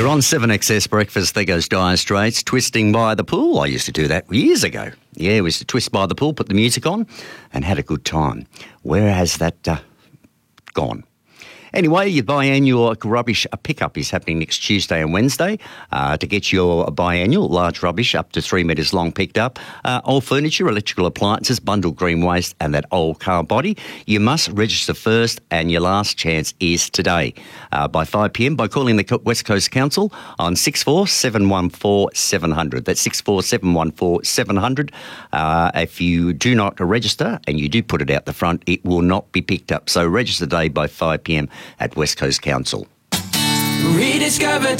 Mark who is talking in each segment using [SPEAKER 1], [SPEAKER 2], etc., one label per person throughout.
[SPEAKER 1] on 7XS Breakfast, there goes Dire Straits, Twisting by the Pool. I used to do that years ago. Yeah, we used to twist by the pool, put the music on, and had a good time. Where has that gone? Anyway, your biannual rubbish pickup is happening next Tuesday and Wednesday. To get your biannual large rubbish up to 3 metres long picked up, old furniture, electrical appliances, bundled green waste and that old car body, you must register first and your last chance is today by 5 p.m. by calling the West Coast Council on 64714700. 700. That's 64714700. 700. If you do not register and you do put it out the front, it will not be picked up. So register today by 5 p.m. at West Coast Council.
[SPEAKER 2] Rediscover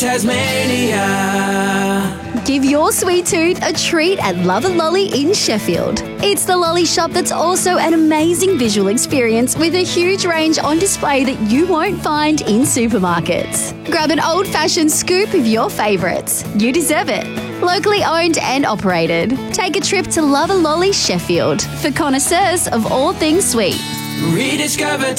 [SPEAKER 2] Tasmania.
[SPEAKER 3] Give your sweet tooth a treat at Love and Lolly in Sheffield. It's the lolly shop that's also an amazing visual experience with a huge range on display that you won't find in supermarkets. Grab an old-fashioned scoop of your favourites. You deserve it. Locally owned and operated. Take a trip to Love and Lolly Sheffield for connoisseurs of all things sweet.
[SPEAKER 2] Rediscover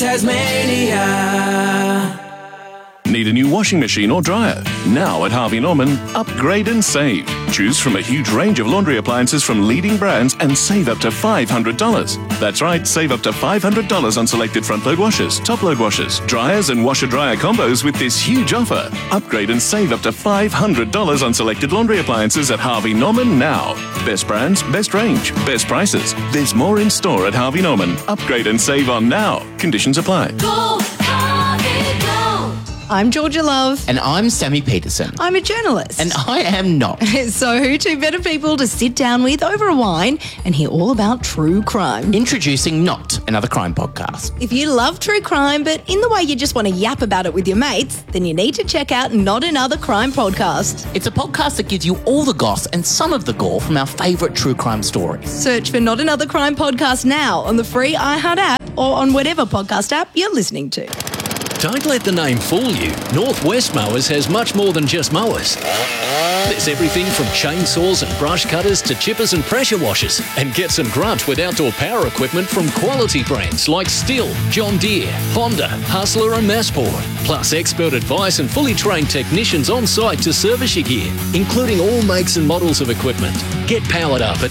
[SPEAKER 2] Tasmania.
[SPEAKER 4] Need a new washing machine or dryer? Now at Harvey Norman, upgrade and save. Choose from a huge range of laundry appliances from leading brands and save up to $500. That's right, save up to $500 on selected front-load washers, top-load washers, dryers and washer-dryer combos with this huge offer. Upgrade and save up to $500 on selected laundry appliances at Harvey Norman now. Best brands, best range, best prices. There's more in store at Harvey Norman. Upgrade and save on now. Conditions apply.
[SPEAKER 5] Go, Harvey, go!
[SPEAKER 6] I'm Georgia Love.
[SPEAKER 7] And I'm Sammy Peterson.
[SPEAKER 6] I'm a journalist.
[SPEAKER 7] And I am not.
[SPEAKER 6] So who two better people to sit down with over a wine and hear all about true crime?
[SPEAKER 7] Introducing Not, another crime podcast.
[SPEAKER 6] If you love true crime, but in the way you just want to yap about it with your mates, then you need to check out Not Another Crime Podcast.
[SPEAKER 7] It's a podcast that gives you all the goss and some of the gore from our favourite true crime stories.
[SPEAKER 6] Search for Not Another Crime Podcast now on the free iHeart app or on whatever podcast app you're listening to.
[SPEAKER 8] Don't let the name fool you. Northwest Mowers has much more than just mowers. There's everything from chainsaws and brush cutters to chippers and pressure washers. And get some grunt with outdoor power equipment from quality brands like Stihl, John Deere, Honda, Hustler and Massport. Plus expert advice and fully trained technicians on site to service your gear, including all makes and models of equipment. Get powered up at